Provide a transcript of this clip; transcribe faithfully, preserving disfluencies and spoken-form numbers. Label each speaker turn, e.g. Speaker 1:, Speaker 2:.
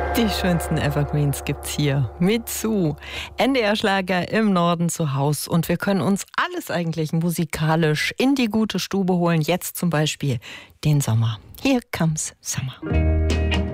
Speaker 1: Die schönsten Evergreens gibt's hier mit Sue. N D R-Schlager im Norden zu Haus. Und wir können uns alles eigentlich musikalisch in die gute Stube holen. Jetzt zum Beispiel den Sommer. Here comes summer.